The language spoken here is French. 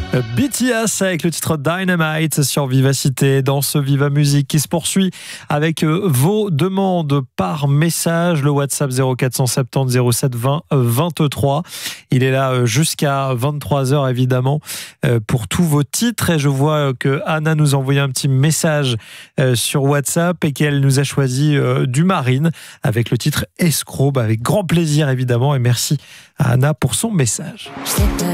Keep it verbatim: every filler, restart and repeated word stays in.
B T S avec le titre Dynamite sur Vivacité dans ce Viva Musique qui se poursuit avec vos demandes par message. Le WhatsApp zéro quatre cent soixante-dix zéro sept vingt vingt-trois. Il est là jusqu'à vingt-trois heures évidemment pour tous vos titres. Et je vois que Anna nous a envoyé un petit message sur WhatsApp et qu'elle nous a choisi du Marine avec le titre Escroc. Avec grand plaisir évidemment et merci à Anna pour son message.